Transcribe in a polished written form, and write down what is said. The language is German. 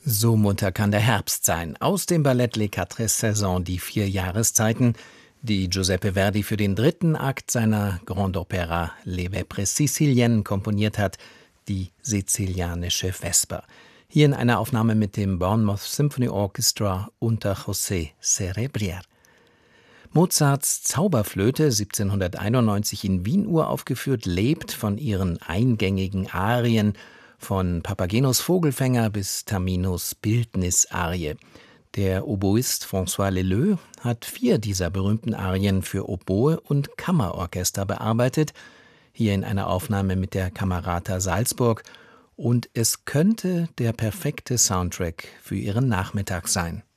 So munter kann der Herbst sein. Aus dem Ballett Les Quatre Saisons, die 4 Jahreszeiten, die Giuseppe Verdi für den 3. Akt seiner Grande Opera Les Vespres Siciliennes komponiert hat, die sizilianische Vesper. Hier in einer Aufnahme mit dem Bournemouth Symphony Orchestra unter José Cerebrier. Mozarts Zauberflöte, 1791 in Wien uraufgeführt, lebt von ihren eingängigen Arien, von Papagenos Vogelfänger bis Taminos Bildnisarie. Der Oboist François Leleux hat 4 dieser berühmten Arien für Oboe und Kammerorchester bearbeitet, hier in einer Aufnahme mit der Camerata Salzburg, und es könnte der perfekte Soundtrack für Ihren Nachmittag sein.